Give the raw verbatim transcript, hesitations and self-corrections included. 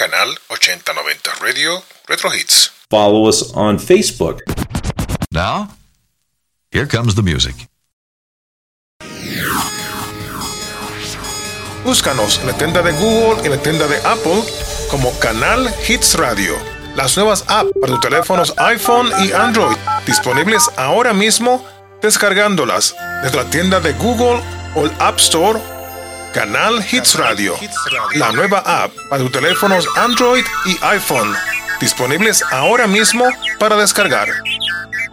Canal ochenta noventa Radio Retro Hits. Follow us on Facebook. Now, here comes the music. Búscanos en la tienda de Google y en la tienda de Apple como Canal Hits Radio. Las nuevas apps para tus teléfonos iPhone y Android, disponibles ahora mismo, descargándolas desde la tienda de Google o el App Store. Canal Hits Radio, la nueva app para tus teléfonos Android y iPhone, disponibles ahora mismo para descargar.